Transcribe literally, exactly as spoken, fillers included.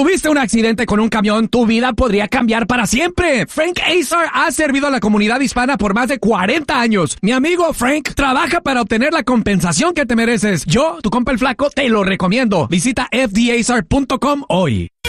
tuviste un accidente con un camión, tu vida podría cambiar para siempre. Frank Azar ha servido a la comunidad hispana por más de cuarenta años. Mi amigo Frank trabaja para obtener la compensación que te mereces. Yo, tu compa el flaco, te lo recomiendo. Visita f d azar punto com hoy.